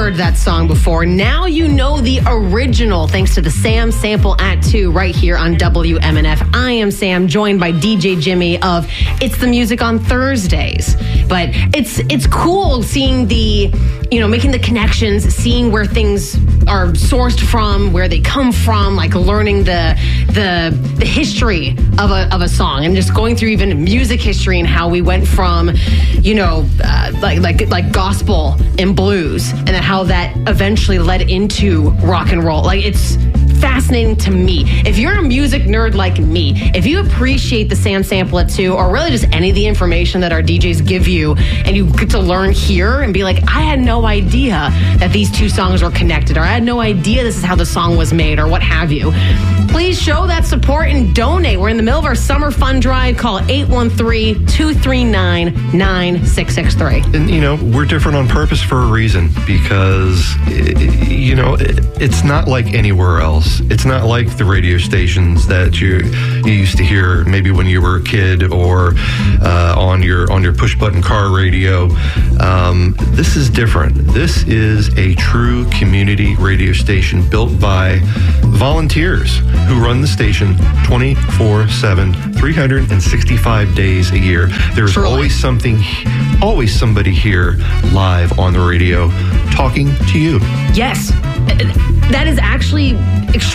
heard that song before. Now you know the original, thanks to the Sam Sample at 2 right here on WMNF. I am Sam, joined by DJ Jimmy of It's the Music on Thursdays. But it's cool seeing making the connections, seeing where things are sourced from, where they come from, like learning the history of a song, and just going through even music history and how we went from, like gospel and blues, and then how that eventually led into rock and roll. Like, it's fascinating to me. If you're a music nerd like me, if you appreciate the Sam Sample at 2, or really just any of the information that our DJs give you, and you get to learn here and be like, I had no idea that these two songs were connected, or I had no idea this is how the song was made, or what have you. Please show that support and donate. We're in the middle of our summer fund drive. Call 813-239-9663. And, we're different on purpose for a reason, because, it's not like anywhere else. It's not like the radio stations that you used to hear maybe when you were a kid, or on your push-button car radio. This is different. This is a true community radio station built by volunteers who run the station 24/7, 365 days a year. There's Truly. always somebody here live on the radio talking to you. Yes, that is actually extremely